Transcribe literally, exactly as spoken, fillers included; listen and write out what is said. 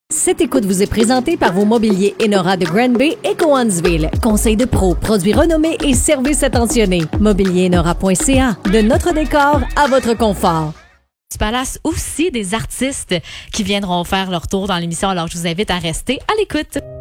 Cette écoute vous est présentée par vos mobiliers Enora de Granby et Cowansville. Conseil de pro, produits renommés et services attentionnés. mobilier enora point c a. De notre décor à votre confort. Du Palace aussi des artistes qui viendront faire leur tour dans l'émission. Alors, je vous invite à rester à l'écoute.